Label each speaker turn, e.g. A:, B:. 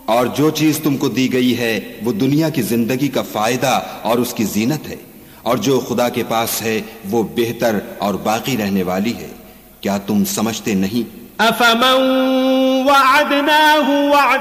A: और जो चीज तुमको दी गई है वो दुनिया की जिंदगी का फायदा और उसकी जीनत है, और जो खुदा के पास है वो बेहतर और बाकी रहने वाली है। क्या तुम समझते नहीं?